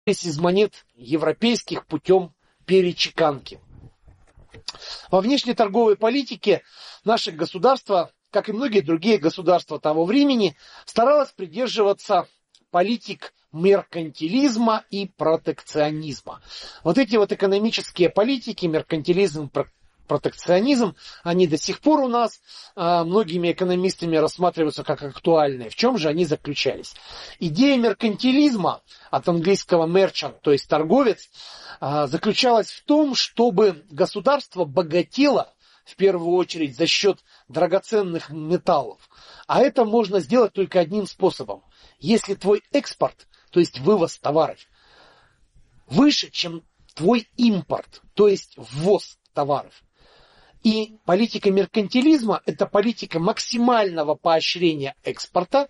из монет европейских путем перечеканки. Во внешней торговой политике наше государство, как и многие другие государства того времени, старалось придерживаться политик меркантилизма и протекционизма. Вот эти вот экономические политики, меркантилизм, протекционизм, они до сих пор у нас многими экономистами рассматриваются как актуальные. В чем же они заключались? Идея меркантилизма, от английского merchant, то есть торговец, заключалась в том, чтобы государство богатело в первую очередь за счет драгоценных металлов. А это можно сделать только одним способом. Если твой экспорт, то есть вывоз товаров, выше, чем твой импорт, то есть ввоз товаров. И политика меркантилизма – это политика максимального поощрения экспорта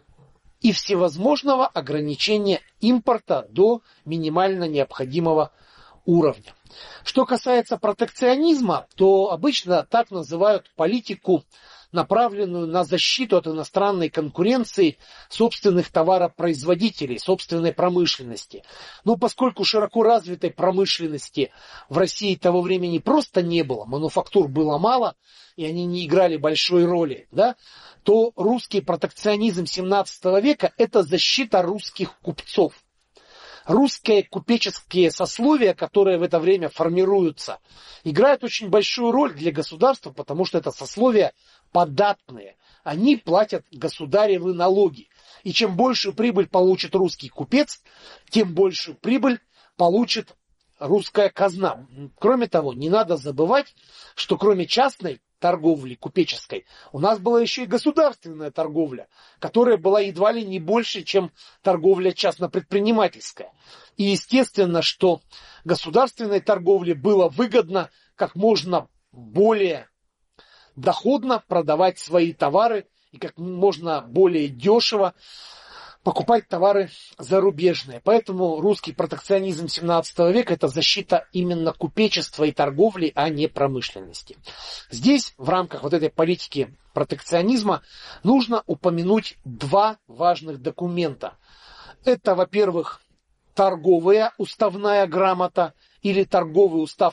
и всевозможного ограничения импорта до минимально необходимого уровня. Что касается протекционизма, то обычно так называют политику, направленную на защиту от иностранной конкуренции собственных товаропроизводителей, собственной промышленности. Но поскольку широко развитой промышленности в России того времени просто не было, мануфактур было мало, и они не играли большой роли, да, то русский протекционизм 17 века – это защита русских купцов. Русские купеческие сословия, которые в это время формируются, играют очень большую роль для государства, потому что это сословия податные. Они платят государевы налоги. И чем большую прибыль получит русский купец, тем большую прибыль получит русская казна. Кроме того, не надо забывать, что кроме частной торговли купеческой, у нас была еще и государственная торговля, которая была едва ли не больше, чем торговля частно-предпринимательская. И естественно, что государственной торговле было выгодно как можно более доходно продавать свои товары и как можно более дешево покупать товары зарубежные. Поэтому русский протекционизм 17 века – это защита именно купечества и торговли, а не промышленности. Здесь, в рамках вот этой политики протекционизма, нужно упомянуть два важных документа. Это, во-первых, торговая уставная грамота или торговый устав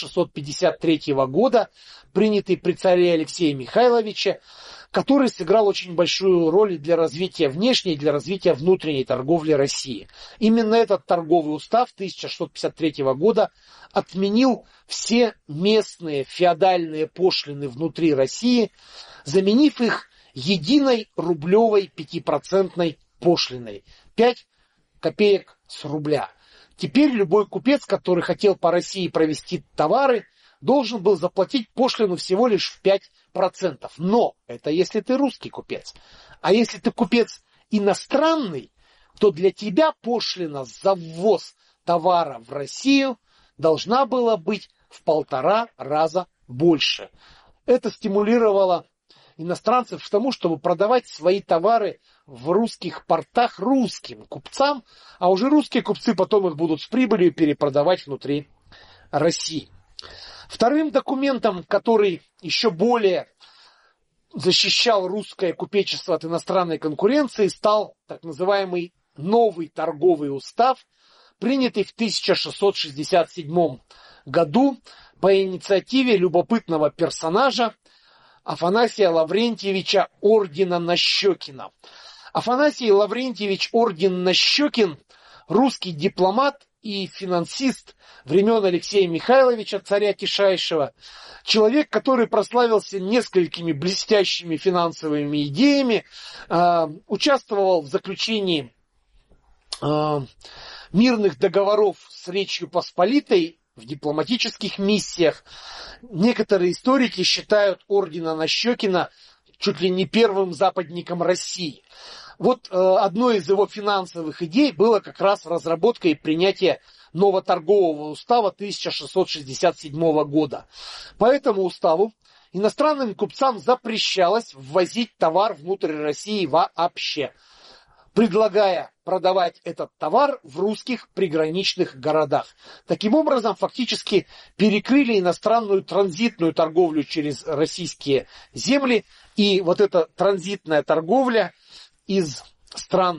1653 года, принятый при царе Алексее Михайловиче, который сыграл очень большую роль для развития внешней и для развития внутренней торговли России. Именно этот торговый устав 1653 года отменил все местные феодальные пошлины внутри России, заменив их единой рублевой 5% пошлиной. 5 копеек с рубля. Теперь любой купец, который хотел по России провести товары, должен был заплатить пошлину всего лишь в 5%. Но это если ты русский купец. А если ты купец иностранный, то для тебя пошлина за ввоз товара в Россию должна была быть в 1,5 раза больше. Это стимулировало иностранцев к тому, чтобы продавать свои товары в русских портах русским купцам, а уже русские купцы потом их будут с прибылью перепродавать внутри России. Вторым документом, который еще более защищал русское купечество от иностранной конкуренции, стал так называемый новый торговый устав, принятый в 1667 году по инициативе любопытного персонажа Афанасия Лаврентьевича Ордена-Нащекина. Афанасий Лаврентьевич Орден-Нащекин – русский дипломат и финансист времен Алексея Михайловича, царя Тишайшего, человек, который прославился несколькими блестящими финансовыми идеями, участвовал в заключении мирных договоров с Речью Посполитой в дипломатических миссиях. Некоторые историки считают Ордена-Нащекина чуть ли не первым западником России. Вот одной из его финансовых идей было как раз разработка и принятие нового торгового устава 1667 года. По этому уставу иностранным купцам запрещалось ввозить товар внутрь России вообще, предлагая продавать этот товар в русских приграничных городах. Таким образом, фактически перекрыли иностранную транзитную торговлю через российские земли, и вот эта транзитная торговля из стран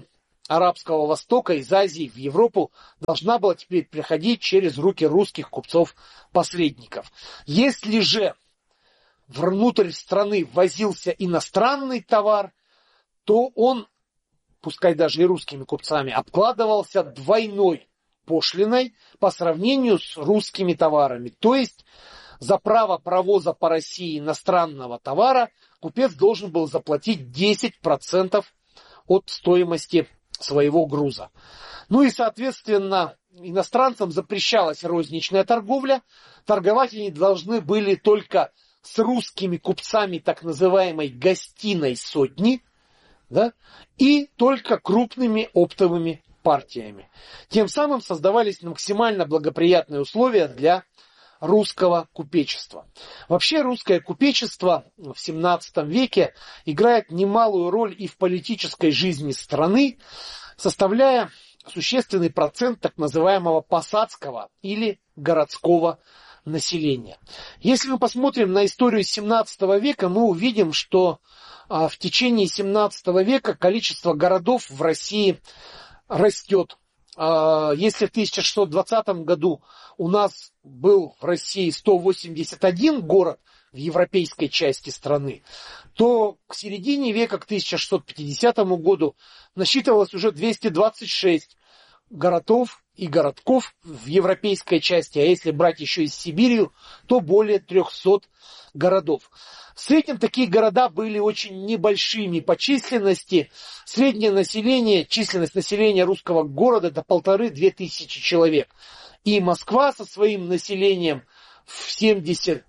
Арабского Востока, из Азии в Европу должна была теперь приходить через руки русских купцов-посредников. Если же внутрь страны возился иностранный товар, то он, пускай даже и русскими купцами, обкладывался двойной пошлиной по сравнению с русскими товарами. То есть за право провоза по России иностранного товара купец должен был заплатить 10% от стоимости своего груза. Ну и, соответственно, иностранцам запрещалась розничная торговля. Торговать они должны были только с русскими купцами так называемой гостиной сотни, да, и только крупными оптовыми партиями. Тем самым создавались максимально благоприятные условия для русского купечества. Вообще русское купечество в 17 веке играет немалую роль и в политической жизни страны, составляя существенный процент так называемого посадского или городского населения. Если мы посмотрим на историю 17 века, мы увидим, что в течение 17 века количество городов в России растет. Если в 1620 году у нас был в России 181 город в европейской части страны, то к середине века, к 1650 году, насчитывалось уже 226 городов и городков в европейской части, а если брать еще и Сибирью, то более 300 городов. В среднем такие города были очень небольшими по численности. Среднее население, численность населения русского города это 1500-2000 человек. И Москва со своим населением в 70,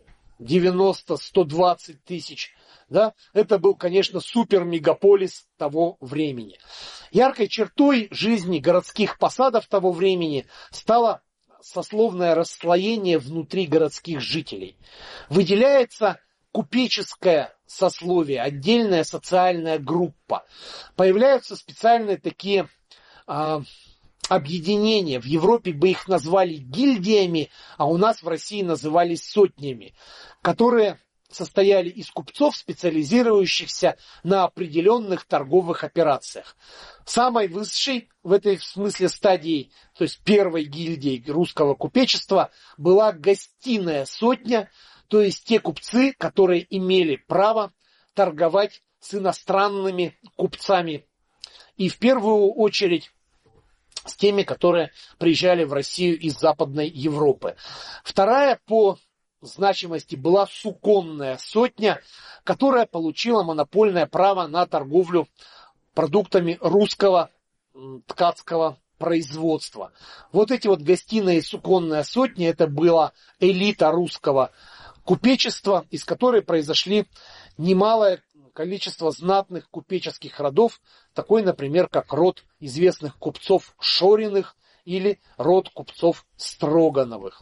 90, 120 тысяч, да, это был, конечно, супер-мегаполис того времени. Яркой чертой жизни городских посадов того времени стало сословное расслоение внутри городских жителей. Выделяется купеческое сословие, отдельная социальная группа. Появляются специальные такие объединения. В Европе бы их назвали гильдиями, а у нас в России назывались сотнями, которые состояли из купцов, специализирующихся на определенных торговых операциях. Самой высшей в этой смысле стадии, то есть первой гильдии русского купечества, была гостиная сотня, то есть те купцы, которые имели право торговать с иностранными купцами. И в первую очередь с теми, которые приезжали в Россию из Западной Европы. Вторая по значимости была суконная сотня, которая получила монопольное право на торговлю продуктами русского ткацкого производства. Вот эти вот гостиная и суконная сотни, это была элита русского купечества, из которой произошли немалое количество знатных купеческих родов, такой, например, как род известных купцов Шориных или род купцов Строгановых.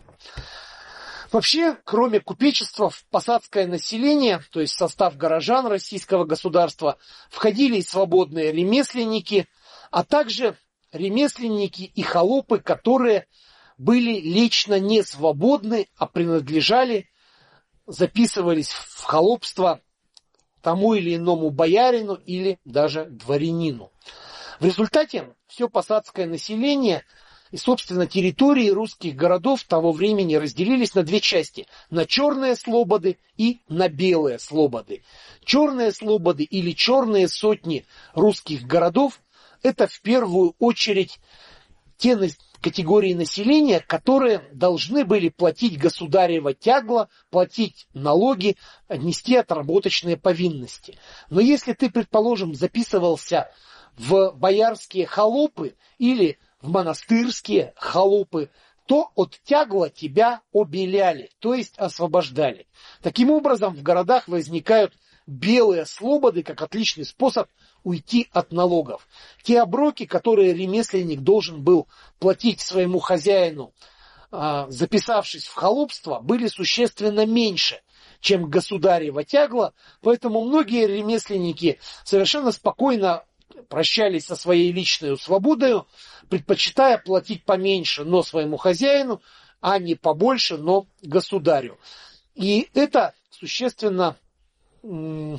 Вообще, кроме купечества, в посадское население, то есть в состав горожан российского государства, входили и свободные ремесленники, а также ремесленники и холопы, которые были лично не свободны, а принадлежали, записывались в холопство тому или иному боярину или даже дворянину. В результате все посадское население и, собственно, территории русских городов того времени разделились на две части. На черные слободы и на белые слободы. Черные слободы или черные сотни русских городов – это в первую очередь те категории населения, которые должны были платить государево тягло, платить налоги, нести отработочные повинности. Но если ты, предположим, записывался в боярские холопы или в монастырские холопы, то от тягла тебя обеляли, то есть освобождали. Таким образом, в городах возникают белые слободы, как отличный способ уйти от налогов. Те оброки, которые ремесленник должен был платить своему хозяину, записавшись в холопство, были существенно меньше, чем государево тягло, поэтому многие ремесленники совершенно спокойно прощались со своей личной свободой, предпочитая платить поменьше, но своему хозяину, а не побольше, но государю. И это существенно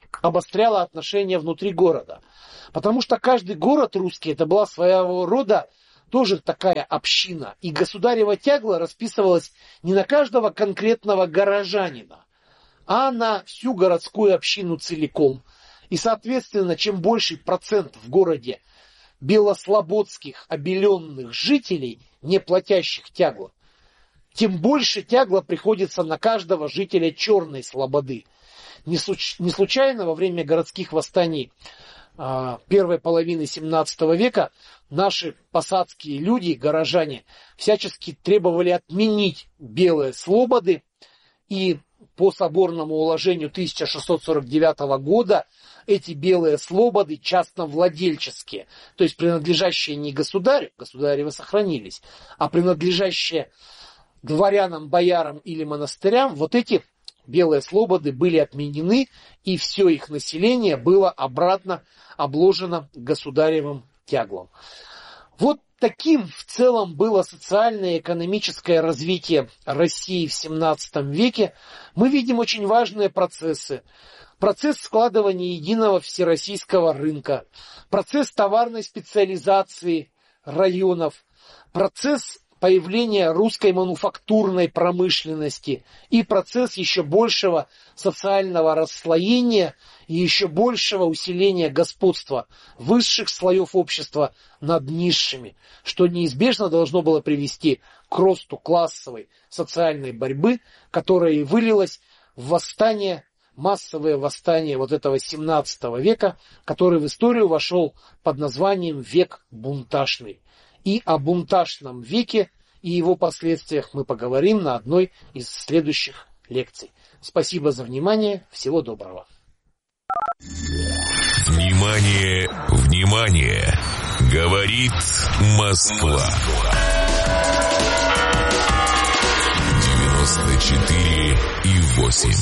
обостряло отношения внутри города. Потому что каждый город русский, это была своего рода тоже такая община. И государева тягла расписывалась не на каждого конкретного горожанина, а на всю городскую общину целиком. И, соответственно, чем больший процент в городе белослободских обеленных жителей, не платящих тягло, тем больше тягла приходится на каждого жителя Черной Слободы. Не случайно во время городских восстаний первой половины 17 века наши посадские люди, горожане, всячески требовали отменить белые слободы, и по соборному уложению 1649 года эти белые слободы частновладельческие, то есть принадлежащие не государю, государевы сохранились, а принадлежащие дворянам, боярам или монастырям, вот эти белые слободы были отменены, и все их население было обратно обложено государевым тяглом. Вот таким в целом было социальное и экономическое развитие России в 17 веке. Мы видим очень важные процессы. Процесс складывания единого всероссийского рынка, процесс товарной специализации районов, процесс появления русской мануфактурной промышленности и процесс еще большего социального расслоения и еще большего усиления господства высших слоев общества над низшими, что неизбежно должно было привести к росту классовой социальной борьбы, которая и вылилась в восстание, массовое восстание вот этого 17 века, который в историю вошел под названием «Век бунтажный». И о бунтажном веке и его последствиях мы поговорим на одной из следующих лекций. Спасибо за внимание. Всего доброго. Внимание, внимание! Говорит Москва. 94,8.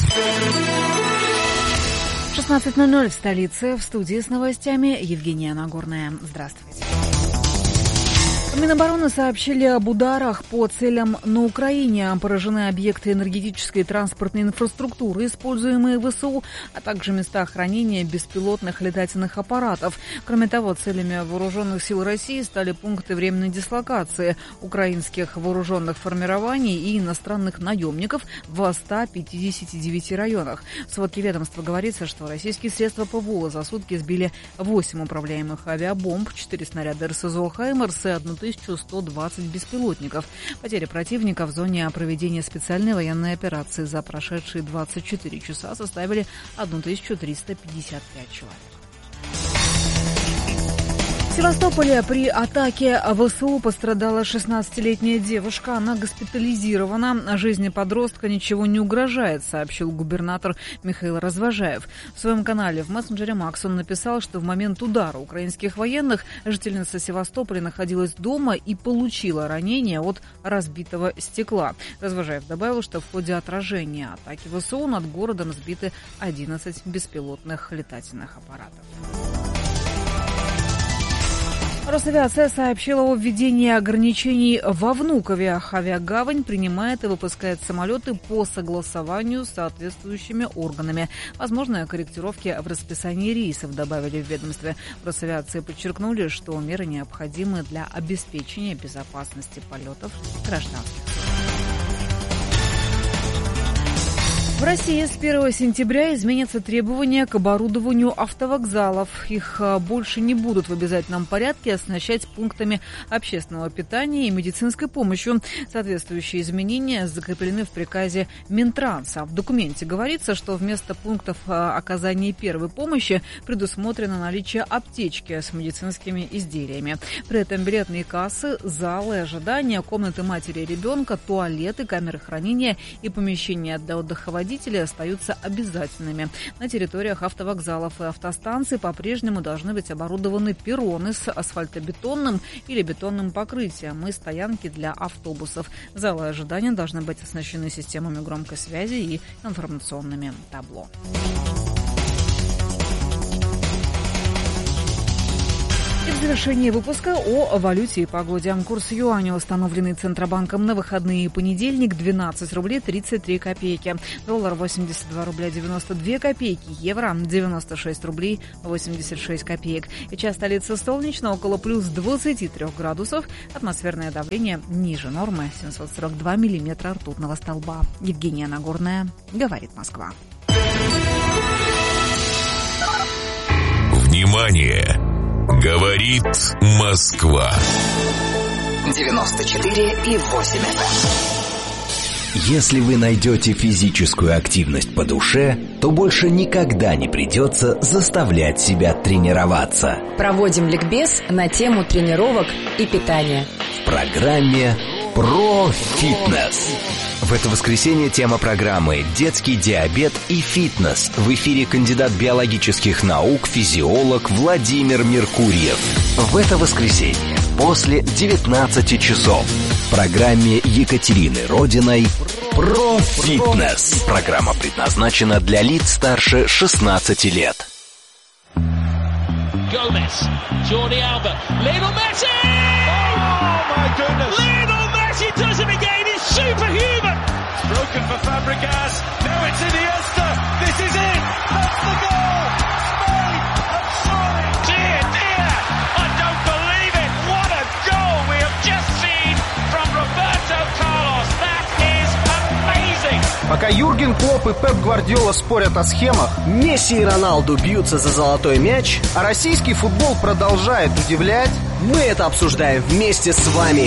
16:00 в столице. В студии с новостями Евгения Нагорная. Здравствуйте. Минобороны сообщили об ударах по целям на Украине. Поражены объекты энергетической и транспортной инфраструктуры, используемые ВСУ, а также места хранения беспилотных летательных аппаратов. Кроме того, целями вооруженных сил России стали пункты временной дислокации украинских вооруженных формирований и иностранных наемников в 159 районах. В сводке ведомства говорится, что российские средства ПВО за сутки сбили 8 управляемых авиабомб, 4 снаряда РСЗО «Хаймерс» и 1120 беспилотников. Потери противника в зоне проведения специальной военной операции за прошедшие 24 часа составили 1355 человек. В Севастополе при атаке ВСУ пострадала 16-летняя девушка. Она госпитализирована. Жизни подростка ничего не угрожает, сообщил губернатор Михаил Развожаев. В своем канале в мессенджере Макс он написал, что в момент удара украинских военных жительница Севастополя находилась дома и получила ранение от разбитого стекла. Развожаев добавил, что в ходе отражения атаки ВСУ над городом сбиты 11 беспилотных летательных аппаратов. Росавиация сообщила о введении ограничений во Внукове. Авиагавань принимает и выпускает самолеты по согласованию с соответствующими органами. Возможны корректировки в расписании рейсов, добавили в ведомстве. В Росавиации подчеркнули, что меры необходимы для обеспечения безопасности полетов гражданских. В России с 1 сентября изменятся требования к оборудованию автовокзалов. Их больше не будут в обязательном порядке оснащать пунктами общественного питания и медицинской помощью. Соответствующие изменения закреплены в приказе Минтранса. В документе говорится, что вместо пунктов оказания первой помощи предусмотрено наличие аптечки с медицинскими изделиями. При этом билетные кассы, залы ожидания, комнаты матери и ребенка, туалеты, камеры хранения и помещения для отдыха водителей остаются обязательными. На территориях автовокзалов и автостанций по-прежнему должны быть оборудованы перроны с асфальтобетонным или бетонным покрытием и стоянки для автобусов. Залы ожидания должны быть оснащены системами громкой связи и информационными табло. В завершении выпуска о валюте и погоде. Курс юаня, установленный Центробанком на выходные и понедельник, 12 рублей 33 копейки. Доллар 82 рубля 92 копейки. Евро 96 рублей 86 копеек. Сейчас столица солнечно, около плюс 23 градусов. Атмосферное давление ниже нормы, 742 миллиметра ртутного столба. Евгения Нагорная, говорит Москва. Внимание! Говорит Москва. 94,8 FM. Если вы найдете физическую активность по душе, то больше никогда не придется заставлять себя тренироваться. Проводим ликбез на тему тренировок и питания. В программе «Про фитнес». В это воскресенье тема программы «Детский диабет и фитнес». В эфире кандидат биологических наук, физиолог Владимир Меркурьев. В это воскресенье после 19 часов в программе Екатерины Родиной «Про фитнес». Программа предназначена для лиц старше 16 лет. Gomez, Jordi Alba, Lionel Messi! Oh my goodness! Lionel Messi does it again, he's superhuman! It's broken for Fabregas, now it's Iniesta, this is it! That's the goal! Spain have surely! Dear, dear! I don't believe it! What a goal we have just seen from Roberto Carlos! That is amazing! Пока Юрген Клопп и Пеп Гвардиола спорят о схемах, Месси и Роналду бьются за золотой мяч, а российский футбол продолжает удивлять, мы это обсуждаем вместе с вами.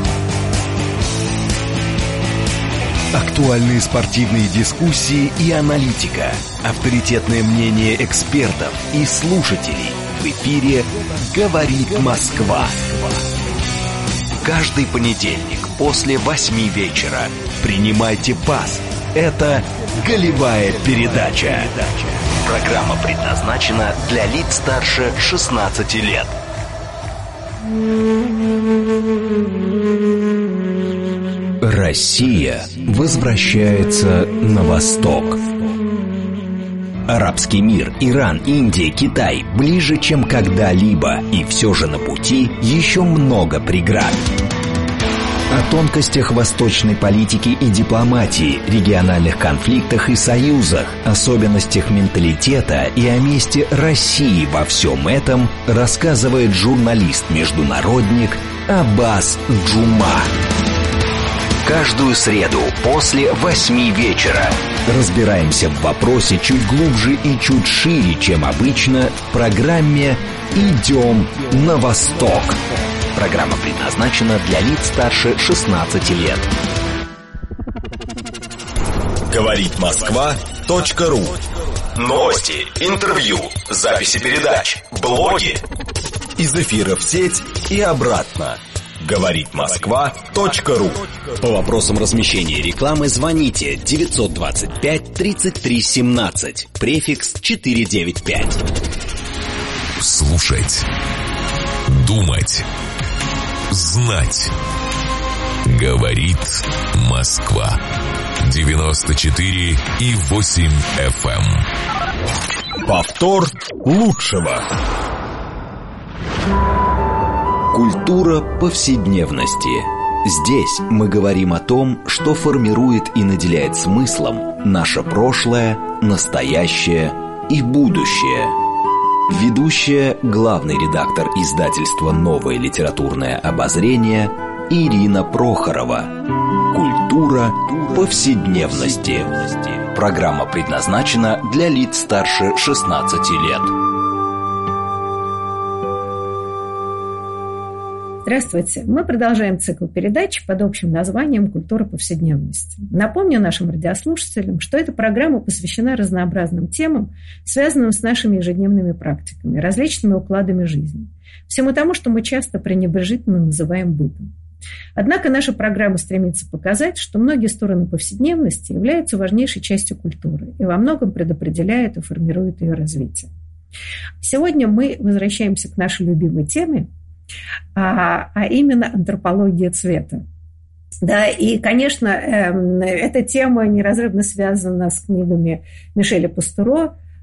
Актуальные спортивные дискуссии и аналитика. Авторитетное мнение экспертов и слушателей. В эфире «Говорит Москва». Каждый понедельник после 8 вечера принимайте пас. Это «Голевая передача». Программа предназначена для лиц старше 16 лет. Россия возвращается на восток. Арабский мир, Иран, Индия, Китай ближе, чем когда-либо, и все же на пути еще много преград. О тонкостях восточной политики и дипломатии, региональных конфликтах и союзах, особенностях менталитета и о месте России во всем этом рассказывает журналист-международник Аббас Джума. Каждую среду после 8 вечера разбираемся в вопросе чуть глубже и чуть шире, чем обычно, в программе «Идем на восток». Программа предназначена для лиц старше 16 лет. Говорит Москва.ру. Новости, интервью, записи передач, блоги. Из эфира в сеть и обратно. Говорит Москва.ру. По вопросам размещения рекламы звоните 925 33 17, префикс 495. Слушать, думать, знать. Говорит Москва. 94,8 FM. Повтор лучшего. Культура повседневности. Здесь мы говорим о том, что формирует и наделяет смыслом наше прошлое, настоящее и будущее. Ведущая, главный редактор издательства «Новое литературное обозрение» Ирина Прохорова. Культура повседневности. Программа предназначена для лиц старше 16 лет. Здравствуйте. Мы продолжаем цикл передач под общим названием «Культура повседневности». Напомню нашим радиослушателям, что эта программа посвящена разнообразным темам, связанным с нашими ежедневными практиками, различными укладами жизни. Всему тому, что мы часто пренебрежительно называем бытом. Однако наша программа стремится показать, что многие стороны повседневности являются важнейшей частью культуры и во многом предопределяют и формируют ее развитие. Сегодня мы возвращаемся к нашей любимой теме, а именно антропология цвета. Да, и, конечно, эта тема неразрывно связана с книгами Мишеля Пастуро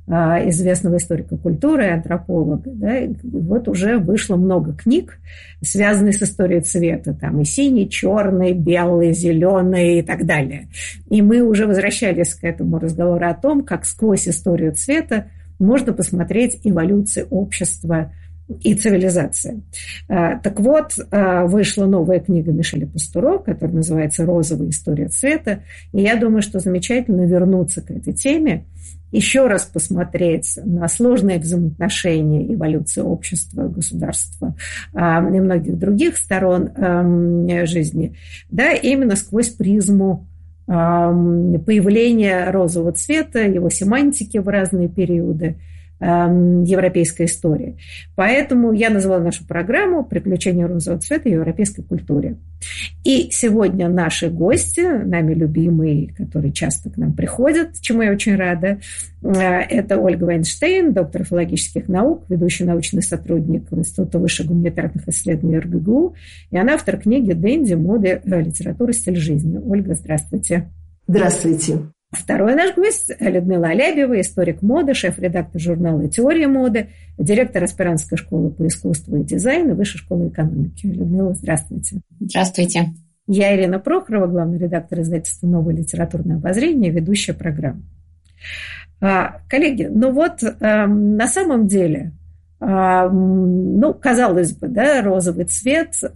известного историка культуры и антрополога. Да, и вот уже вышло много книг, связанных с историей цвета. Там и синий, черный, белый, зеленый и так далее. И мы уже возвращались к этому разговору о том, как сквозь историю цвета можно посмотреть эволюцию общества и цивилизации. Так вот, вышла новая книга Мишеля Пастуро, которая называется «Розовая история цвета». И я думаю, что замечательно вернуться к этой теме, еще раз посмотреть на сложные взаимоотношения эволюции общества, государства и многих других сторон жизни, да, именно сквозь призму появления розового цвета, его семантики в разные периоды европейской истории. Поэтому я назвала нашу программу «Приключения розового цвета в европейской культуре». И сегодня наши гости, нами любимые, которые часто к нам приходят, чему я очень рада, это Ольга Вайнштейн, доктор филологических наук, ведущий научный сотрудник Института высших гуманитарных исследований РГГУ, и она автор книги «Денди. Моды, литература, стиль жизни». Ольга, здравствуйте. Здравствуйте. Второй наш гость – Людмила Алябьева, историк моды, шеф-редактор журнала «Теория моды», директор аспирантской школы по искусству и дизайну Высшей школы экономики. Людмила, здравствуйте. Здравствуйте. Я Ирина Прохорова, главный редактор издательства «Новое литературное обозрение», ведущая программы. Коллеги, на самом деле, казалось бы, да, розовый цвет –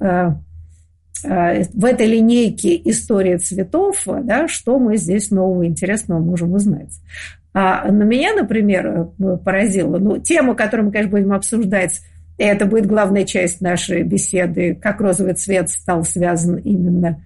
в этой линейке истории цветов, да, что мы здесь нового интересного можем узнать. Но меня, например, поразило, тему, которую мы, конечно, будем обсуждать, это будет главная часть нашей беседы, как розовый цвет стал связан именно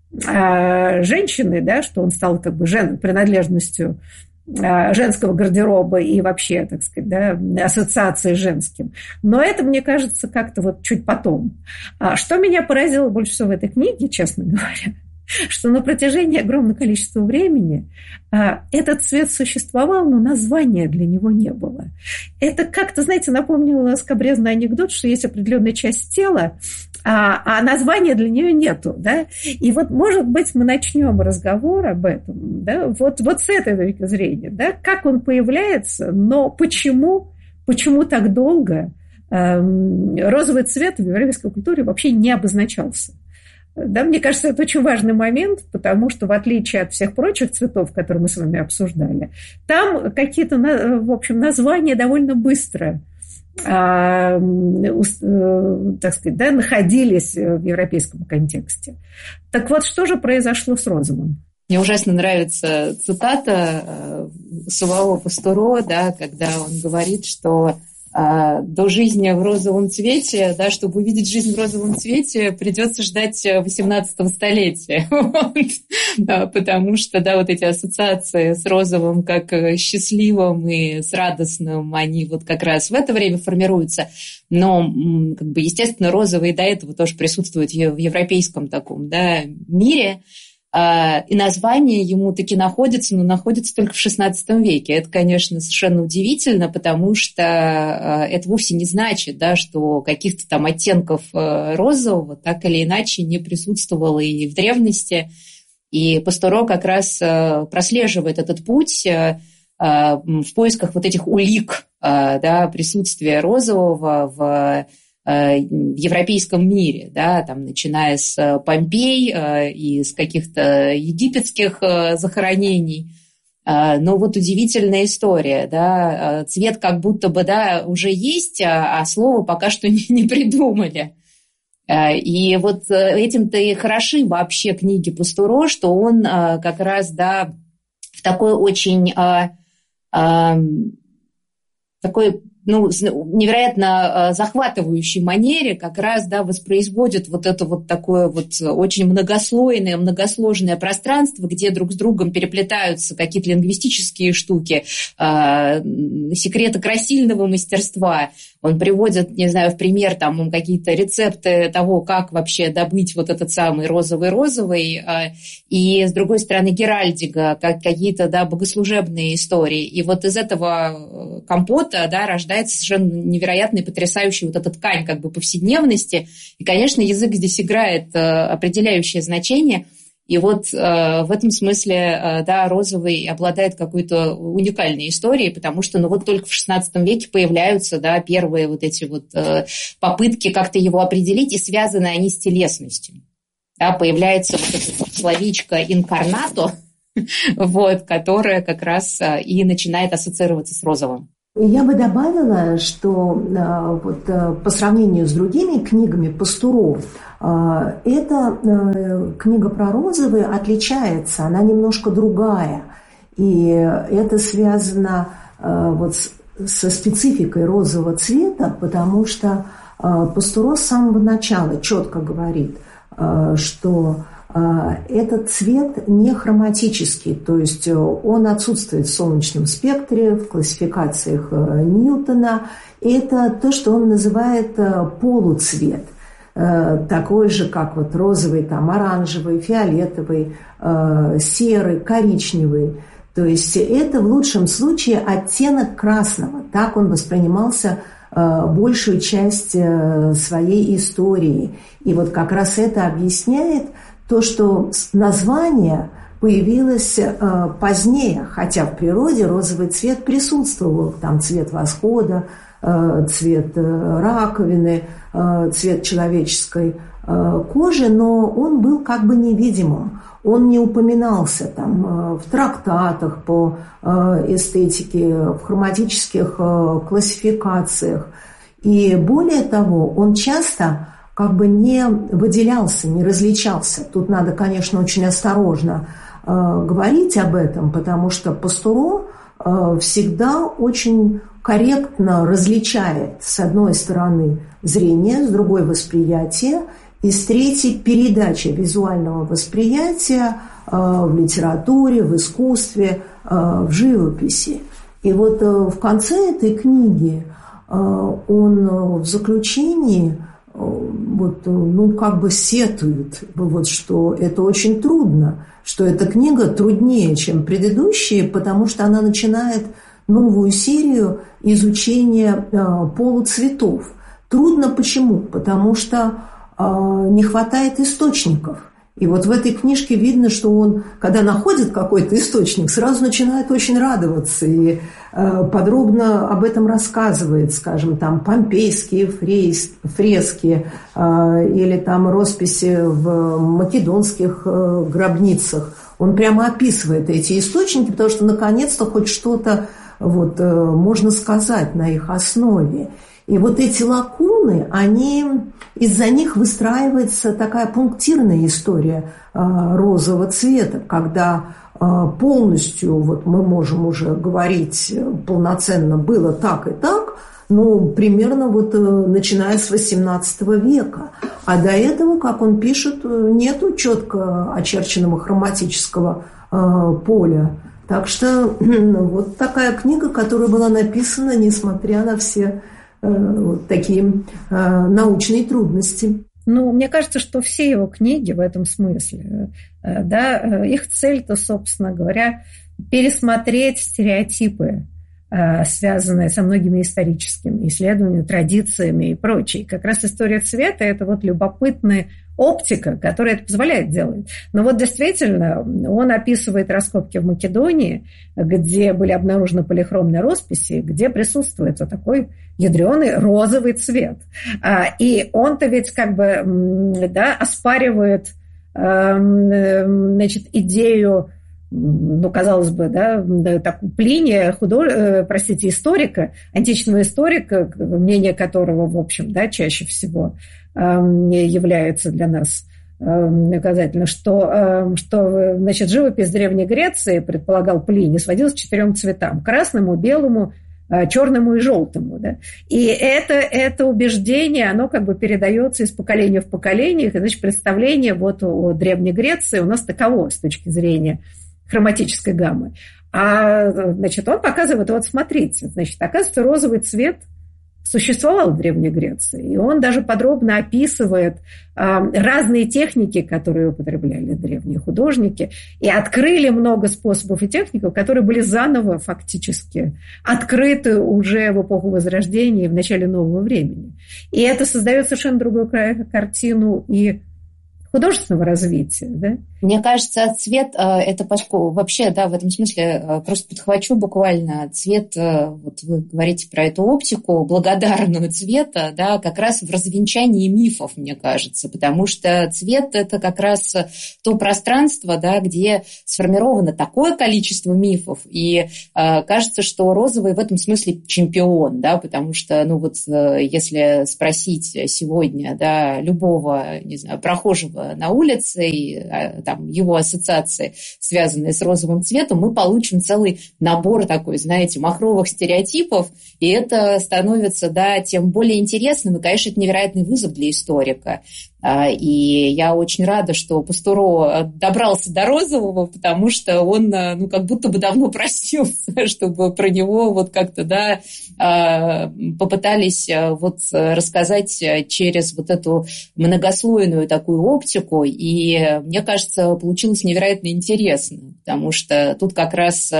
с женщиной, да, что он стал как бы принадлежностью женского гардероба и вообще, так сказать, да, ассоциации с женским. Но это, мне кажется, как-то вот чуть потом. Что меня поразило больше всего в этой книге, честно говоря, что на протяжении огромного количества времени этот цвет существовал, но названия для него не было. Это как-то, знаете, напомнило скабрезный анекдот, что есть определенная часть тела, а названия для нее нету, да? И вот, может быть, мы начнем разговор об этом, да? Вот с этой точки зрения, да? Как он появляется, но почему так долго розовый цвет в европейской культуре вообще не обозначался? Да, мне кажется, это очень важный момент, потому что, в отличие от всех прочих цветов, которые мы с вами обсуждали, там какие-то, в общем, названия довольно быстро, так сказать, да, находились в европейском контексте. Так вот, что же произошло с розовым? Мне ужасно нравится цитата самого Пастуро, да, когда он говорит, что до жизни в розовом цвете, да, чтобы увидеть жизнь в розовом цвете, придется ждать 18 столетия. Потому что, да, вот эти ассоциации с розовым как счастливым и с радостным, они вот как раз в это время формируются. Но, как бы, естественно, розовый до этого тоже присутствует в европейском таком, да, мире. И название ему таки находится, но находится только в XVI веке. Это, конечно, совершенно удивительно, потому что это вовсе не значит, да, что каких-то там оттенков розового так или иначе не присутствовало и в древности. И Пастуро как раз прослеживает этот путь в поисках вот этих улик, да, присутствия розового в европейском мире, да, там, начиная с Помпей и с каких-то египетских захоронений. Но вот удивительная история, да, цвет как будто бы, да, уже есть, а слово пока что не придумали. И вот этим-то и хороши вообще книги Пастуро, что он как раз, да, в такой очень такой, невероятно захватывающей манере как раз, да, воспроизводит вот это вот такое вот очень многослойное, многосложное пространство, где друг с другом переплетаются какие-то лингвистические штуки, секреты красильного мастерства. Он приводит, не знаю, в пример там какие-то рецепты того, как вообще добыть вот этот самый розовый-розовый, и, с другой стороны, геральдика, как какие-то, да, богослужебные истории. И вот из этого компота, да, рождается совершенно невероятный, потрясающий вот эта ткань как бы повседневности. И, конечно, язык здесь играет определяющее значение. И вот в этом смысле, да, розовый обладает какой-то уникальной историей, потому что, ну, вот только в XVI веке появляются, да, первые вот эти вот попытки как-то его определить, и связаны они с телесностью. Да, появляется вот эта словечко «инкарнато», вот, которая как раз и начинает ассоциироваться с розовым. Я бы добавила, что вот, по сравнению с другими книгами Пастуро, эта книга про розовый отличается, она немножко другая. И это связано вот со спецификой розового цвета, потому что Пастуро с самого начала четко говорит, что этот цвет не хроматический, то есть он отсутствует в солнечном спектре, в классификациях Ньютона. Это то, что он называет полуцвет, такой же, как вот розовый, там, оранжевый, фиолетовый, серый, коричневый. То есть это в лучшем случае оттенок красного. Так он воспринимался большую часть своей истории. И вот как раз это объясняет то, что название появилось позднее, хотя в природе розовый цвет присутствовал. Там цвет восхода, цвет раковины, цвет человеческой кожи, но он был как бы невидимым. Он не упоминался там в трактатах по эстетике, в хроматических классификациях. И более того, он часто как бы не выделялся, не различался. Тут надо, конечно, очень осторожно говорить об этом, потому что Пастуро всегда очень корректно различает, с одной стороны, зрение, с другой – восприятие, и с третьей – передача визуального восприятия в литературе, в искусстве, в живописи. И вот в конце этой книги он в заключении вот, ну, как бы сетует, вот, что это очень трудно, что эта книга труднее, чем предыдущие, потому что она начинает новую серию изучения полуцветов. Трудно почему? Потому что не хватает источников. И вот в этой книжке видно, что он, когда находит какой-то источник, сразу начинает очень радоваться и подробно об этом рассказывает, скажем, там помпейские фрески или там росписи в македонских гробницах. Он прямо описывает эти источники, потому что наконец-то хоть что-то вот, можно сказать на их основе. И вот эти лакуны, из-за них выстраивается такая пунктирная история розового цвета, когда полностью, вот мы можем уже говорить полноценно, было так и так, ну, примерно вот начиная с XVIII века. А до этого, как он пишет, нету четко очерченного хроматического поля. Так что вот такая книга, которая была написана, несмотря на все вот такие научные трудности. Ну, мне кажется, что все его книги в этом смысле, да, их цель-то, собственно говоря, пересмотреть стереотипы, связанные со многими историческими исследованиями, традициями и прочее. Как раз история цвета – это вот любопытная оптика, которая это позволяет делать. Но вот действительно он описывает раскопки в Македонии, где были обнаружены полихромные росписи, где присутствует вот такой ядреный розовый цвет. И он-то ведь как бы, да, оспаривает, значит, идею, ну, казалось бы, да, Плиния, историка, античного историка, мнение которого, в общем, да, чаще всего является для нас указательно, что значит, живопись Древней Греции, предполагал Плиний, сводилась к 4 цветам: красному, белому, черному и желтому. Да? И это убеждение, оно как бы передается из поколения в поколение. И, значит, представление вот о Древней Греции у нас таково с точки зрения хроматической гаммы. Значит, он показывает, вот смотрите, значит, оказывается, розовый цвет существовал в Древней Греции. И он даже подробно описывает разные техники, которые употребляли древние художники, и открыли много способов и техник, которые были заново фактически открыты уже в эпоху Возрождения и в начале нового времени. И это создает совершенно другую картину и художественного развития, да? Мне кажется, цвет это вообще, да, в этом смысле просто подхвачу буквально цвет, вот вы говорите про эту оптику благодарную цвета, да, как раз в развенчании мифов, мне кажется, потому что цвет это как раз то пространство, да, где сформировано такое количество мифов, и кажется, что розовый в этом смысле чемпион, да, потому что, ну вот, если спросить сегодня, да, любого, не знаю, прохожего на улице и там его ассоциации, связанные с розовым цветом, мы получим целый набор такой, знаете, махровых стереотипов, и это становится, да, тем более интересным, и, конечно, это невероятный вызов для историка. И я очень рада, что Пастуро добрался до розового, потому что он, ну, как будто бы давно просился, чтобы про него вот как-то, да, попытались вот рассказать через вот эту многослойную такую оптику, и мне кажется, получилось невероятно интересно, потому что тут как раз,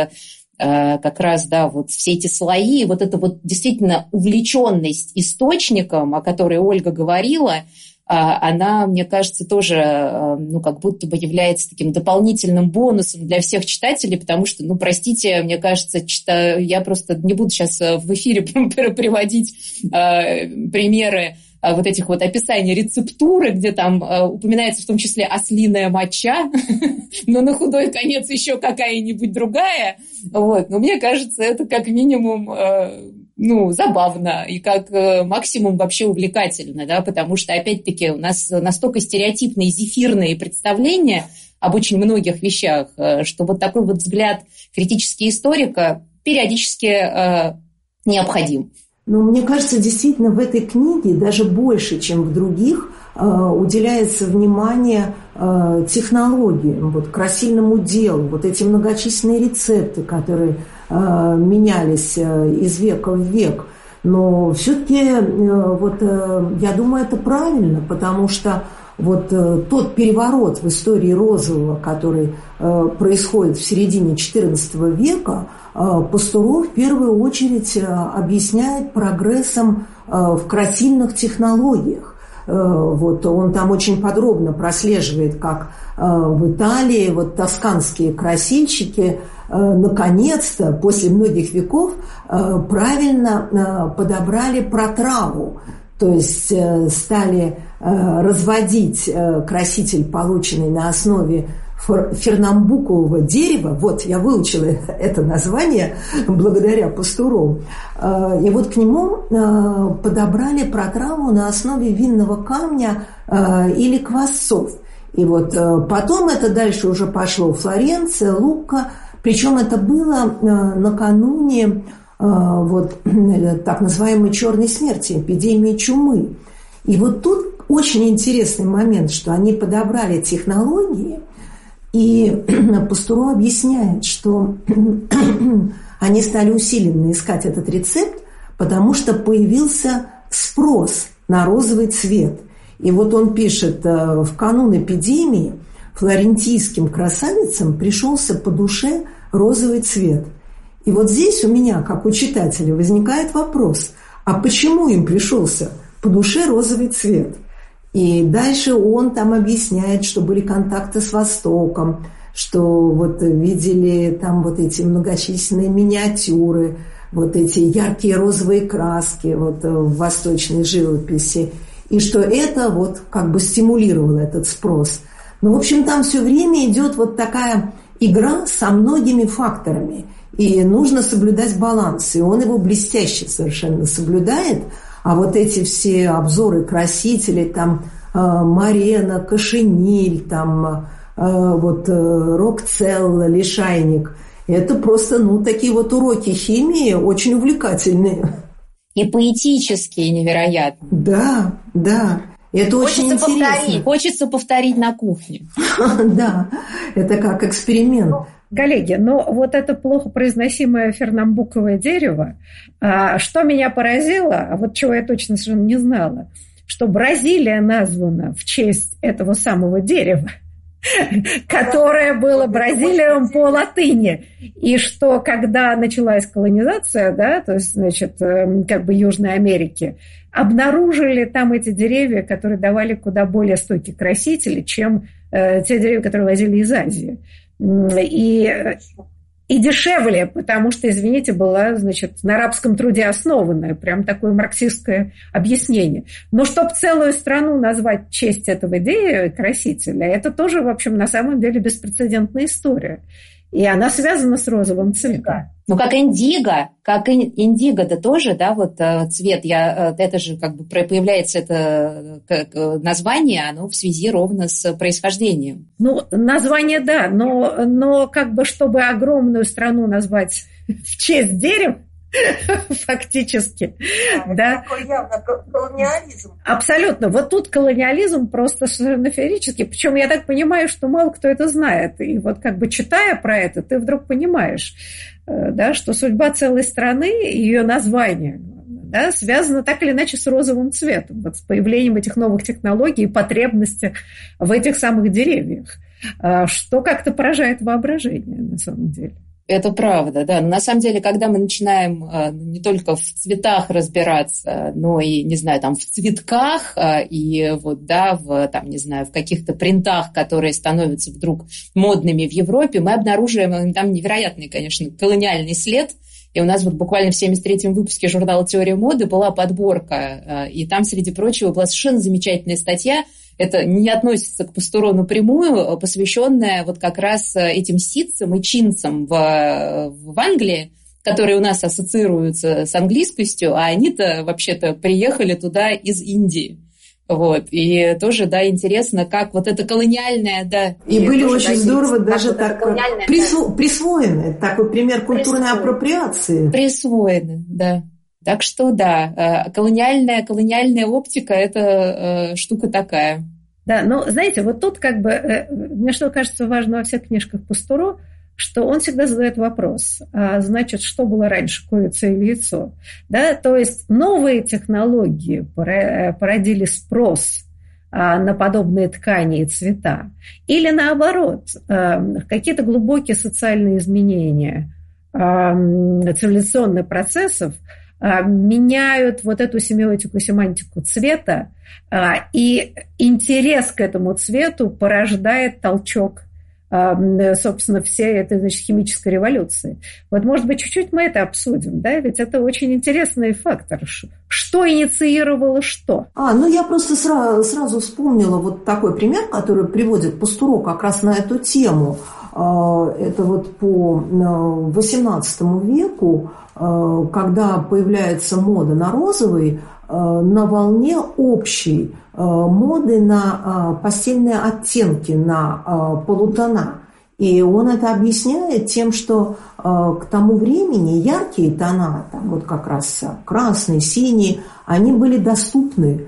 да, вот все эти слои, вот эта вот действительно увлеченность источником, о которой Ольга говорила, она, мне кажется, тоже, ну, как будто бы является таким дополнительным бонусом для всех читателей, потому что, ну, простите, мне кажется, я просто не буду сейчас в эфире приводить примеры вот этих вот описаний рецептуры, где там упоминается в том числе ослиная моча, но на худой конец еще какая-нибудь другая. Вот. Но мне кажется, это как минимум ну, забавно и как максимум вообще увлекательно, да, потому что, опять-таки, у нас настолько стереотипные, зефирные представления об очень многих вещах, что вот такой вот взгляд критический историка периодически необходим. Но мне кажется, действительно, в этой книге даже больше, чем в других, уделяется внимание технологиям, вот, красильному делу, вот эти многочисленные рецепты, которые менялись из века в век. Но все-таки вот, я думаю, это правильно, потому что вот тот переворот в истории розового, который происходит в середине XIV века, Пастуро в первую очередь объясняет прогрессом в красильных технологиях. Вот он там очень подробно прослеживает, как в Италии вот тосканские красильщики наконец-то после многих веков правильно подобрали протраву, то есть стали разводить краситель, полученный на основе фернамбукового дерева. Вот, я выучила это название благодаря Пастуро. И вот к нему подобрали протраву на основе винного камня или квасцов. И вот потом это дальше уже пошло Флоренция, Лукка. Причем это было накануне вот, так называемой черной смерти, эпидемии чумы. И вот тут очень интересный момент, что они подобрали технологии, и Пастуро объясняет, что они стали усиленно искать этот рецепт, потому что появился спрос на розовый цвет. И вот он пишет, в канун эпидемии флорентийским красавицам пришелся по душе розовый цвет. И вот здесь у меня, как у читателя, возникает вопрос, а почему им пришелся по душе розовый цвет? И дальше он там объясняет, что были контакты с Востоком, что вот видели там вот эти многочисленные миниатюры, вот эти яркие розовые краски вот в восточной живописи, и что это вот как бы стимулировало этот спрос. Ну, в общем, там все время идет вот такая игра со многими факторами, и нужно соблюдать баланс, и он его блестяще совершенно соблюдает. А вот эти все обзоры красителей, там Марена, Кашемир, там вот Рокцелла, Лишайник, это просто, ну, такие вот уроки химии очень увлекательные. И поэтические невероятно. Да, да. Это очень интересно. Хочется повторить на кухне. Да, это как эксперимент. Коллеги, но вот это плохо произносимое фернамбуковое дерево, что меня поразило, а вот чего я точно совершенно не знала, что Бразилия названа в честь этого самого дерева. которое было Бразилием по латыни. И что, когда началась колонизация, да, то есть, значит, как бы Южной Америки, обнаружили там эти деревья, которые давали куда более стойкие красители, чем те деревья, которые возили из Азии. И дешевле, потому что, извините, была, значит, на арабском труде основанное, прям такое марксистское объяснение. Но чтобы целую страну назвать в честь этого красителя, это тоже, в общем, на самом деле беспрецедентная история. И она связана с розовым цветом. Ну, как индиго, да тоже, да, вот цвет, это же как бы появляется это как название, оно в связи ровно с происхождением. Ну, название, да, но как бы, чтобы огромную страну назвать в честь дерева, фактически. Да. Такой явно колониализм. Абсолютно. Вот тут колониализм просто совершенно феерический. Причем я так понимаю, что мало кто это знает. И вот как бы читая про это, ты вдруг понимаешь, да, что судьба целой страны, ее название, да, связано так или иначе с розовым цветом, вот с появлением этих новых технологий и потребности в этих самых деревьях, что как-то поражает воображение на самом деле. Это правда, да. Но на самом деле, когда мы начинаем не только в цветах разбираться, но и, не знаю, там в цветках и вот, да, там, не знаю, в каких-то принтах, которые становятся вдруг модными в Европе, мы обнаруживаем там невероятный, конечно, колониальный след. И у нас вот буквально в 73-м выпуске журнала «Теория моды» была подборка, и там, среди прочего, была совершенно замечательная статья. Это не относится к Пастуро напрямую, посвященная вот как раз этим ситцам и чинцам в Англии, которые у нас ассоциируются с английскостью, а они-то вообще-то приехали туда из Индии. Вот. И тоже, да, интересно, как вот это колониальное, да. И были очень здорово даже так присвоены. Такой пример культурной апроприации. Присвоены, да. Так что, да, колониальная оптика – это штука такая. Да, но, знаете, вот тут как бы, мне что кажется важно во всех книжках Пастуро, что он всегда задает вопрос, значит, что было раньше, курица или яйцо? Да? То есть новые технологии породили спрос на подобные ткани и цвета, или наоборот, какие-то глубокие социальные изменения цивилизационных процессов меняют вот эту семиотику, семантику цвета, и интерес к этому цвету порождает толчок, собственно, всей этой, значит, химической революции. Вот, может быть, чуть-чуть мы это обсудим, да, ведь это очень интересный фактор. Что инициировало что? Я просто сразу вспомнила вот такой пример, который приводит Пастуро как раз на эту тему. Это вот по XVIII веку, когда появляется мода на розовый, на волне общей моды на постельные оттенки, на полутона. И он это объясняет тем, что к тому времени яркие тона, там вот как раз красный, синий, они были доступны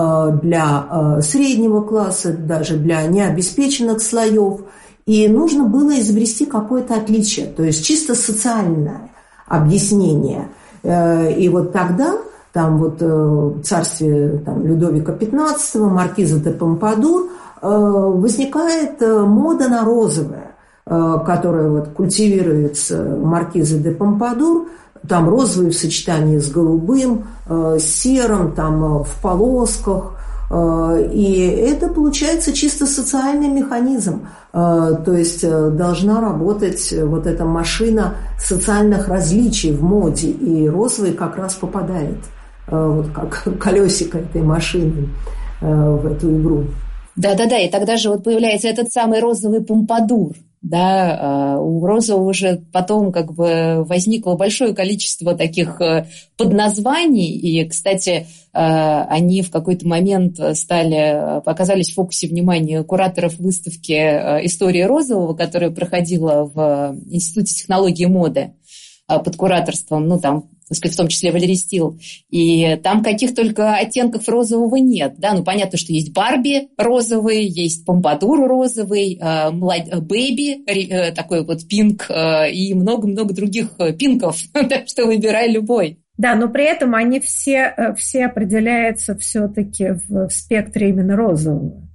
для среднего класса, даже для необеспеченных слоев. И нужно было изобрести какое-то отличие, то есть чисто социальное объяснение. И вот тогда, там вот в царстве Людовика XV, маркиза де Помпадур, возникает мода на розовое, которая вот культивируется маркизой де Помпадур, там розовый в сочетании с голубым, с серым, там в полосках. И это получается чисто социальный механизм. То есть должна работать вот эта машина социальных различий в моде. И розовый как раз попадает вот как колесико этой машины в эту игру. Да-да-да, и тогда же вот появляется этот самый розовый помпадур. Да, у розового уже потом как бы возникло большое количество таких подназваний, и, кстати, они в какой-то момент оказались в фокусе внимания кураторов выставки «Истории розового», которая проходила в Институте технологии моды под кураторством, там, так сказать, в том числе Валерий Стил. И там каких только оттенков розового нет. Да? Понятно, что есть Барби розовый, есть Помпадур розовый, Бэби, такой вот пинк, и много-много других пинков. Так что выбирай любой. Да, но при этом они все определяются все-таки в спектре именно розового.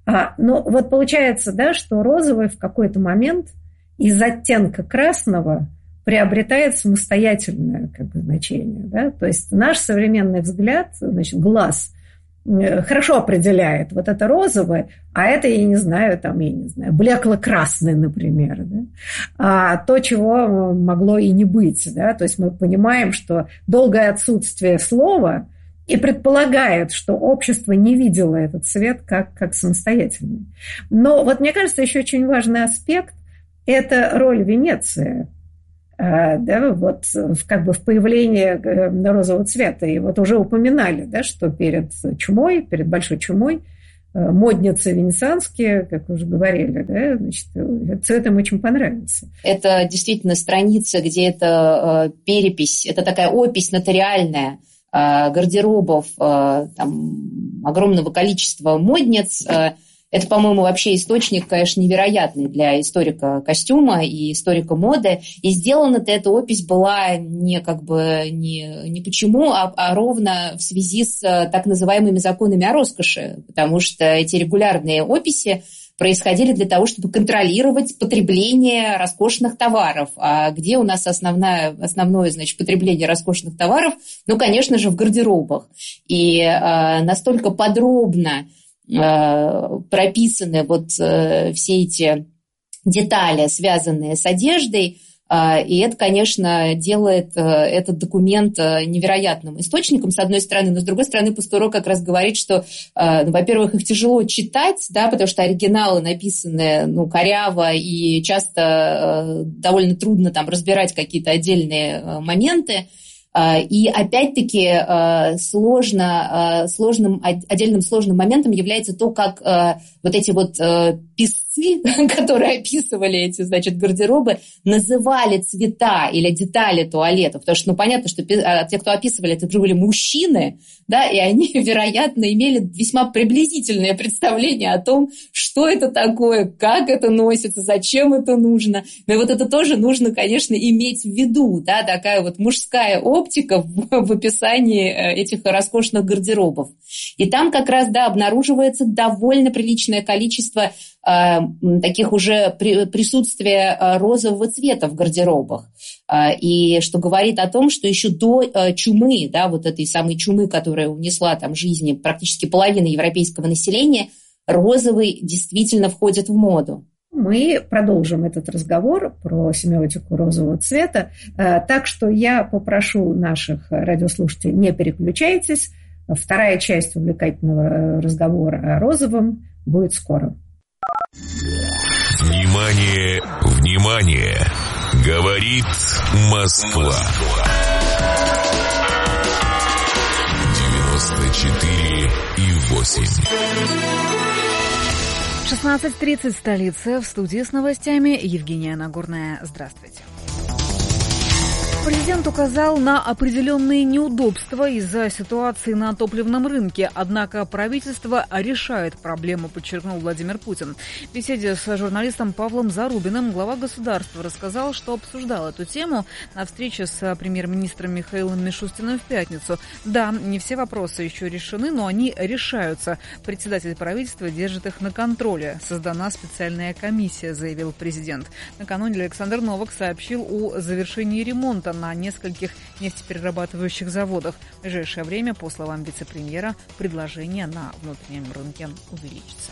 Ну, вот получается, да, что розовый в какой-то момент из оттенка красного приобретает самостоятельное как бы значение. Да? То есть наш современный взгляд, значит, глаз хорошо определяет вот это розовое, а это, я не знаю, блекло-красный, например. Да? А то, чего могло и не быть. Да? То есть мы понимаем, что долгое отсутствие слова и предполагает, что общество не видело этот цвет как самостоятельный. Но вот мне кажется, еще очень важный аспект – это роль Венеции. Да, вот как бы в появлении розового цвета. И вот уже упоминали, да, что перед большой чумой, модницы венецианские, как уже говорили, да, значит, этот цвет им очень понравился. Это действительно страница, где это перепись, это такая опись нотариальная гардеробов там, огромного количества модниц. Это, по-моему, вообще источник, конечно, невероятный для историка костюма и историка моды. И сделана-то эта опись была не почему, а ровно в связи с так называемыми законами о роскоши. Потому что эти регулярные описи происходили для того, чтобы контролировать потребление роскошных товаров. А где у нас основное, значит, потребление роскошных товаров? Ну, конечно же, в гардеробах. И настолько подробно прописаны вот все эти детали, связанные с одеждой, и это, конечно, делает этот документ невероятным источником, с одной стороны, но с другой стороны Пастуро как раз говорит, что, во-первых, их тяжело читать, да, потому что оригиналы написаны коряво и часто довольно трудно там разбирать какие-то отдельные моменты. И опять-таки отдельным сложным моментом является то, как вот эти вот писцы, которые описывали эти, значит, гардеробы, называли цвета или детали туалетов. Потому что, понятно, что те, кто описывали, это же были мужчины, да, и они, вероятно, имели весьма приблизительное представление о том, что это такое, как это носится, зачем это нужно. Но и вот это тоже нужно, конечно, иметь в виду, да, такая вот мужская оптика в описании этих роскошных гардеробов. И там как раз, да, обнаруживается довольно приличное количество таких уже присутствия розового цвета в гардеробах. И что говорит о том, что еще до чумы, да, вот этой самой чумы, которая унесла там жизни практически половины европейского населения, розовый действительно входит в моду. Мы продолжим этот разговор про семиотику розового цвета, так что я попрошу наших радиослушателей, не переключайтесь. Вторая часть увлекательного разговора о розовом будет скоро. Внимание, внимание! Говорит Москва. 94,8. 16:30 столица. В студии с новостями Евгения Нагорная. Здравствуйте. Президент указал на определенные неудобства из-за ситуации на топливном рынке. Однако правительство решает проблему, подчеркнул Владимир Путин. В беседе с журналистом Павлом Зарубиным глава государства рассказал, что обсуждал эту тему на встрече с премьер-министром Михаилом Мишустиным в пятницу. Да, не все вопросы еще решены, но они решаются. Председатель правительства держит их на контроле. Создана специальная комиссия, заявил президент. Накануне Александр Новак сообщил о завершении ремонта на нескольких нефтеперерабатывающих заводах. В ближайшее время, по словам вице-премьера, предложение на внутреннем рынке увеличится.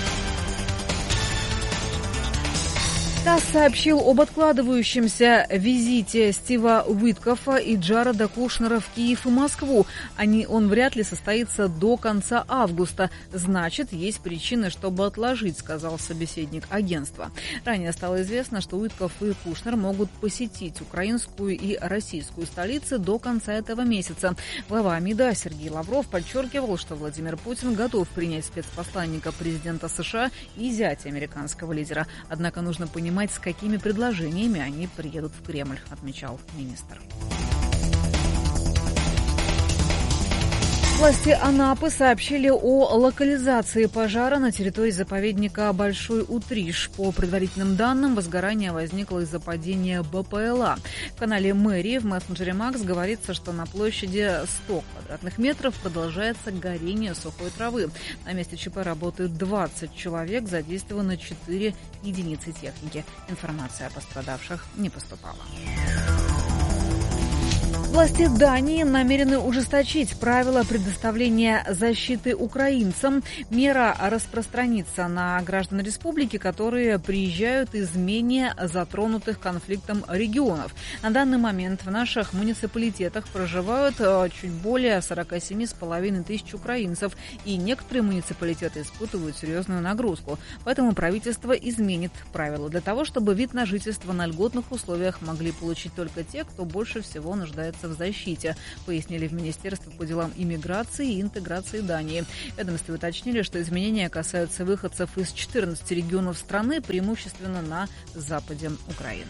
ТАСС сообщил об откладывающемся визите Стива Уиткоффа и Джареда Кушнера в Киев и Москву. Он вряд ли состоится до конца августа. Значит, есть причины, чтобы отложить, сказал собеседник агентства. Ранее стало известно, что Уиткофф и Кушнер могут посетить украинскую и российскую столицы до конца этого месяца. Глава МИДа Сергей Лавров подчеркивал, что Владимир Путин готов принять спецпосланника президента США и зятя американского лидера. Однако нужно понимать, с какими предложениями они приедут в Кремль, отмечал министр. Власти Анапы сообщили о локализации пожара на территории заповедника Большой Утриш. По предварительным данным, возгорание возникло из-за падения БПЛА. В канале мэрии в мессенджере Макс говорится, что на площади 100 квадратных метров продолжается горение сухой травы. На месте ЧП работают 20 человек, задействовано 4 единицы техники. Информация о пострадавших не поступала. Власти Дании намерены ужесточить правила предоставления защиты украинцам. Мера распространится на граждан республики, которые приезжают из менее затронутых конфликтом регионов. На данный момент в наших муниципалитетах проживают чуть более 47,5 тысяч украинцев, и некоторые муниципалитеты испытывают серьезную нагрузку. Поэтому правительство изменит правила для того, чтобы вид на жительство на льготных условиях могли получить только те, кто больше всего нуждается в защите, пояснили в Министерстве по делам иммиграции и интеграции Дании. В ведомстве уточнили, что изменения касаются выходцев из 14 регионов страны, преимущественно на западе Украины.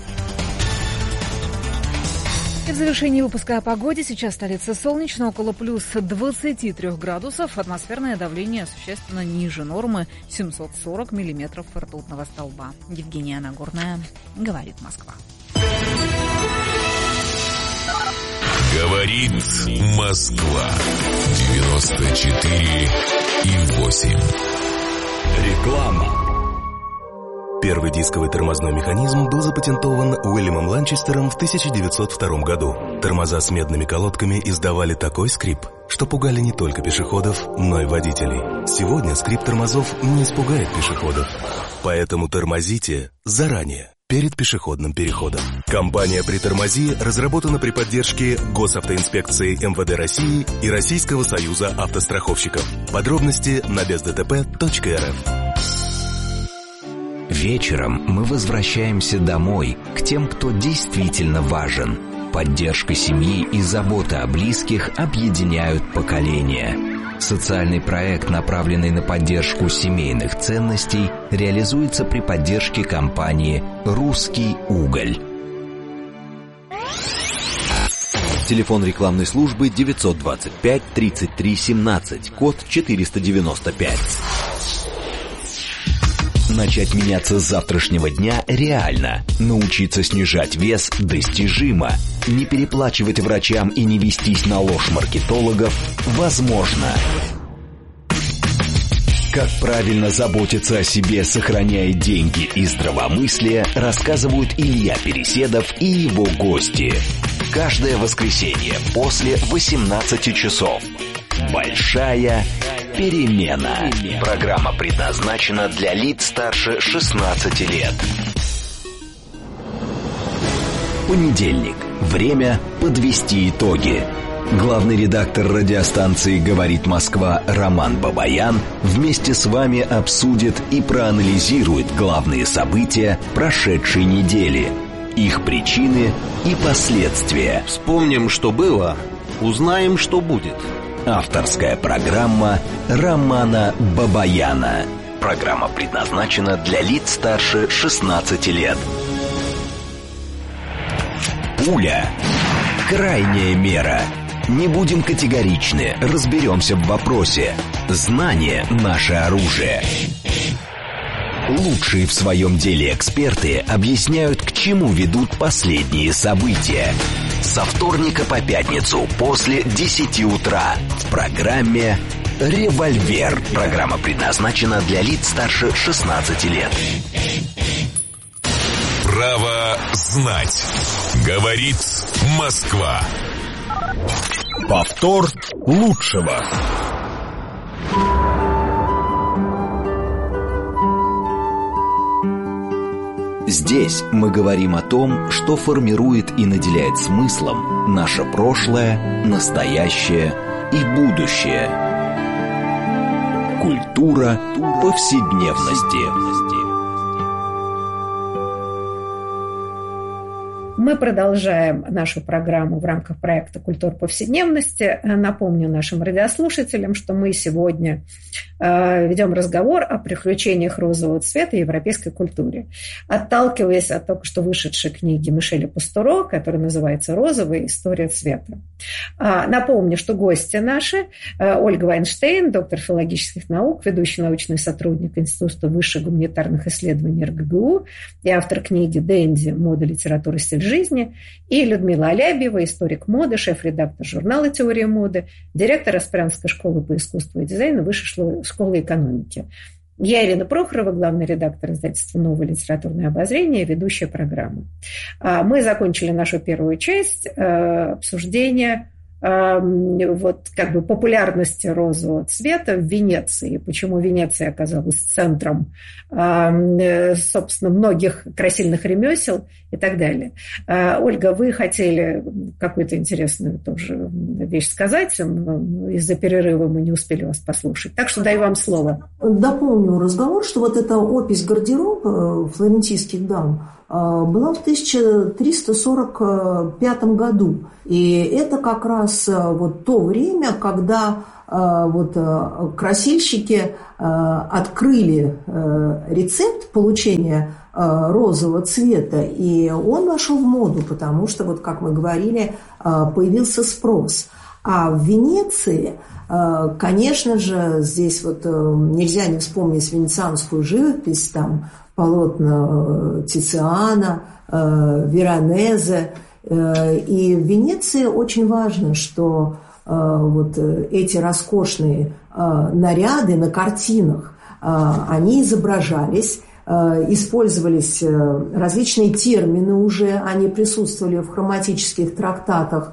И в завершении выпуска о погоде. Сейчас столица солнечно, около плюс 23 градусов. Атмосферное давление существенно ниже нормы, 740 миллиметров ртутного столба. Евгения Нагорная, говорит Москва. Говорит Москва. 94,8. Реклама. Первый дисковый тормозной механизм был запатентован Уильямом Ланчестером в 1902 году. Тормоза с медными колодками издавали такой скрип, что пугали не только пешеходов, но и водителей. Сегодня скрип тормозов не испугает пешеходов. Поэтому тормозите заранее, перед пешеходным переходом. Компания «Притормози» разработана при поддержке Госавтоинспекции МВД России и Российского союза автостраховщиков. Подробности на бездтп.рф. Вечером мы возвращаемся домой, к тем, кто действительно важен. Поддержка семьи и забота о близких объединяют поколения. Социальный проект, направленный на поддержку семейных ценностей, реализуется при поддержке компании «Русский уголь». Телефон рекламной службы 925 33 17, код 495. Начать меняться с завтрашнего дня реально. Научиться снижать вес достижимо. Не переплачивать врачам и не вестись на ложь маркетологов возможно. Как правильно заботиться о себе, сохраняя деньги и здравомыслие, рассказывают Илья Переседов и его гости. Каждое воскресенье после 18 часов. Большая перемена. Программа предназначена для лиц старше 16 лет. Понедельник. Время подвести итоги. Главный редактор радиостанции «Говорит Москва» Роман Бабаян вместе с вами обсудит и проанализирует главные события прошедшей недели, их причины и последствия. Вспомним, что было, узнаем, что будет. Авторская программа Романа Бабаяна. Программа предназначена для лиц старше 16 лет. Пуля. Крайняя мера. Не будем категоричны, разберемся в вопросе. Знание – наше оружие. Лучшие в своем деле эксперты объясняют, к чему ведут последние события. Со вторника по пятницу после 10 утра в программе «Револьвер». Программа предназначена для лиц старше 16 лет. Право знать. Говорит Москва. Повтор лучшего. Здесь мы говорим о том, что формирует и наделяет смыслом наше прошлое, настоящее и будущее. Культура повседневности. Мы продолжаем нашу программу в рамках проекта «Культура повседневности». Напомню нашим радиослушателям, что мы сегодня ведем разговор о приключениях розового цвета в европейской культуре. Отталкиваясь от только что вышедшей книги Мишеля Пастуро, которая называется «Розовая история цвета». Напомню, что гости наши Ольга Вайнштейн, доктор филологических наук, ведущий научный сотрудник Института высших гуманитарных исследований РГГУ и автор книги «Дэнди. Мода, литература, стиль жизни», и Людмила Алябьева, историк моды, шеф-редактор журнала «Теория моды», директор Аспирантской школы по искусству и дизайну Высшей школы экономики. Я Ирина Прохорова, главный редактор издательства «Новое литературное обозрение», ведущая программы. Мы закончили нашу первую часть обсуждения популярности розового цвета в Венеции, почему Венеция оказалась центром, собственно, многих красильных ремесел и так далее. Ольга, вы хотели какую-то интересную тоже вещь сказать, из-за перерыва мы не успели вас послушать, так что даю вам слово. Дополню разговор, что вот эта опись гардероба флорентийских дам была в 1345 году. И это как раз вот то время, когда красильщики открыли рецепт получения розового цвета, и он вошел в моду, потому что, вот как мы говорили, появился спрос. А в Венеции, конечно же, здесь вот нельзя не вспомнить венецианскую живопись, там полотна Тициана, Веронезе. И в Венеции очень важно, что вот эти роскошные наряды на картинах, они изображались, использовались различные термины уже, они присутствовали в хроматических трактатах,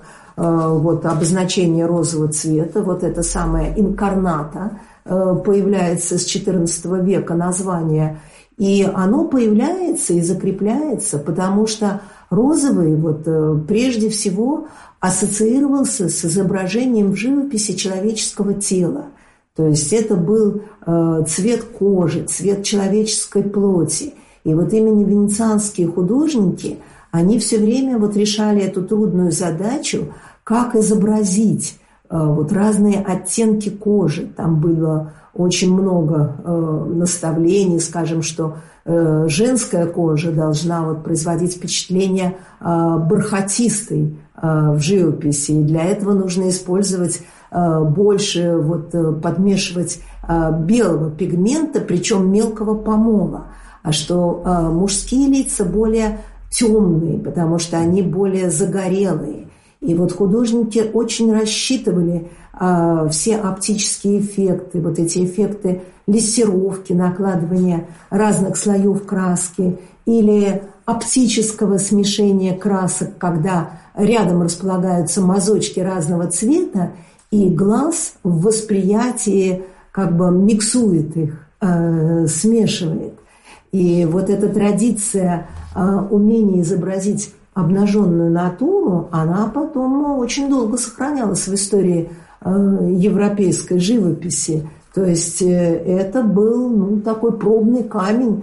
обозначение розового цвета, вот это самое инкарната появляется с XIV века название, и оно появляется и закрепляется, потому что розовый прежде всего ассоциировался с изображением в живописи человеческого тела. То есть это был цвет кожи, цвет человеческой плоти. И вот именно венецианские художники, они все время решали эту трудную задачу, как изобразить разные оттенки кожи. Там было очень много наставлений, скажем, что женская кожа должна производить впечатление бархатистой в живописи. И для этого нужно использовать больше, подмешивать белого пигмента, причем мелкого помола. А что мужские лица более темные, потому что они более загорелые. И художники очень рассчитывали все оптические эффекты, эти эффекты лессировки, накладывания разных слоев краски или оптического смешения красок, когда рядом располагаются мазочки разного цвета, и глаз в восприятии миксует их, смешивает. И эта традиция умения изобразить обнаженную натуру, она потом очень долго сохранялась в истории европейской живописи. То есть это был такой пробный камень,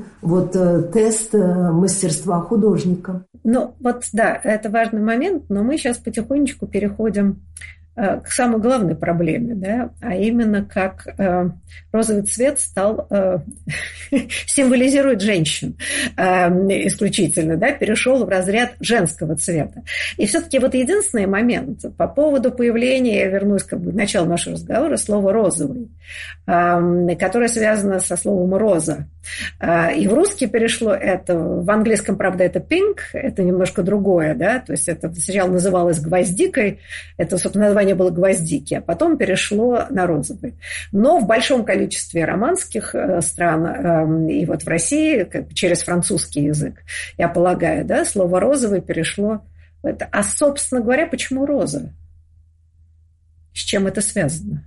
тест мастерства художника. Да, это важный момент, но мы сейчас потихонечку переходим к самой главной проблеме, да, а именно как розовый цвет стал символизирует женщин исключительно, да, перешел в разряд женского цвета. И все-таки единственный момент по поводу появления, я вернусь к началу нашего разговора, слова «розовый», которое связано со словом «роза». И в русский перешло это, в английском, правда, это pink, это немножко другое, да, то есть это сначала называлось гвоздикой, это, собственно, название было гвоздики, а потом перешло на розовый. Но в большом количестве романских стран и в России через французский язык, я полагаю, да, слово «розовый» перешло в это. А, собственно говоря, почему роза? С чем это связано?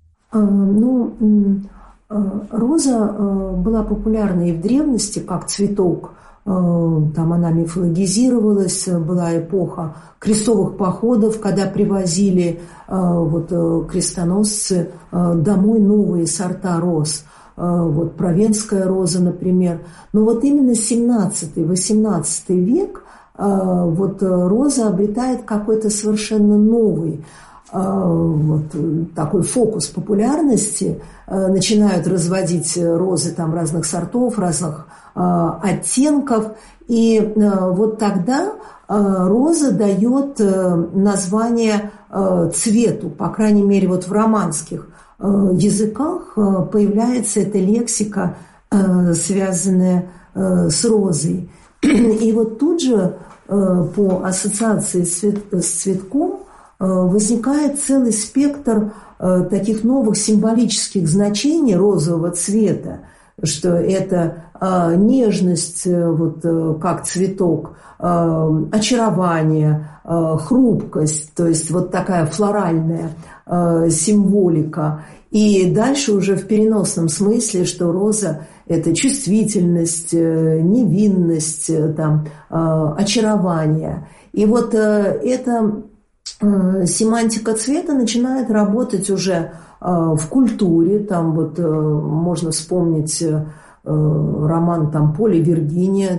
Роза была популярна и в древности как цветок. Там она мифологизировалась, была эпоха крестовых походов, когда привозили крестоносцы домой новые сорта роз. Провенская роза, например. Но именно 17-18 век вот роза обретает какой-то совершенно новый вот такой фокус популярности, начинают разводить розы там разных сортов, разных оттенков, и вот тогда роза дает название цвету, по крайней мере, вот в романских языках появляется эта лексика, связанная с розой. И вот тут же по ассоциации с цветком возникает целый спектр таких новых символических значений розового цвета, что это нежность, вот как цветок, очарование, хрупкость, то есть вот такая флоральная символика. И дальше уже в переносном смысле, что роза – это чувствительность, невинность, там, очарование. И вот эта семантика цвета начинает работать уже в культуре. Там вот можно вспомнить роман там «Поле Виргиния»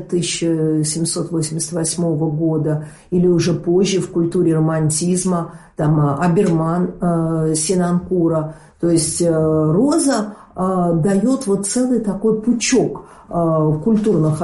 1788 года, или уже позже в культуре романтизма там Аберман Синанкура. То есть роза дает вот целый такой пучок культурных